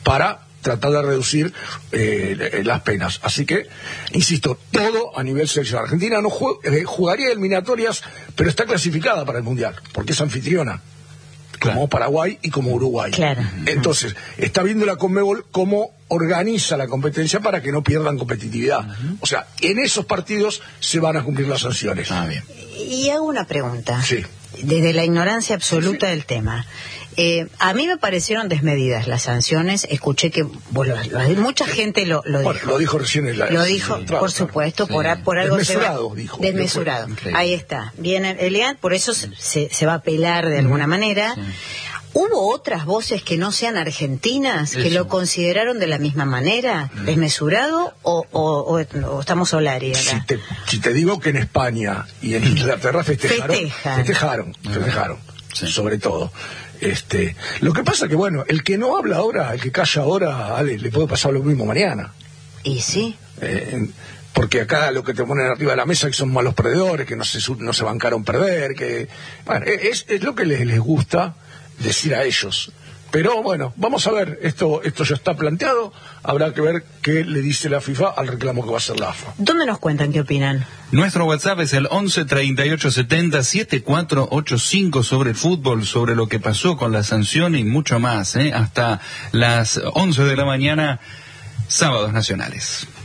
para tratar de reducir las penas. Así que, insisto, todo a nivel selección. Argentina no jugaría eliminatorias, pero está clasificada para el Mundial, porque es anfitriona, como Paraguay y como Uruguay. Claro. Entonces, está viendo la Conmebol cómo organiza la competencia para que no pierdan competitividad. O sea, en esos partidos se van a cumplir las sanciones. Bien. Y hago una pregunta. Sí. Desde la ignorancia absoluta del tema. A mí me parecieron desmedidas las sanciones. Escuché que mucha gente lo dijo. Bueno, lo dijo recién Lo dijo, por supuesto, sí. por algo desmesurado, dijo. Desmesurado. Increíble. Ahí está. Bien elegante, por eso se va a apelar de alguna manera. Sí. ¿Hubo otras voces que no sean argentinas que lo consideraron de la misma manera? ¿Desmesurado o estamos Solari acá? Si te digo que en España y en Inglaterra festejaron, Sí. sobre todo. Lo que pasa que, bueno, el que no habla ahora, el que calla ahora, Ale, le puede pasar lo mismo mañana. ¿Y sí? Porque acá lo que te ponen arriba de la mesa que son malos perdedores, que no se bancaron perder, que bueno, es lo que les gusta decir a ellos. Pero bueno, vamos a ver, esto ya está planteado, habrá que ver qué le dice la FIFA al reclamo que va a hacer la AFA. ¿Dónde nos cuentan qué opinan? Nuestro WhatsApp es el 11 38 70 7485 sobre el fútbol, sobre lo que pasó con la sanción y mucho más, hasta las 11 de la mañana, sábados nacionales.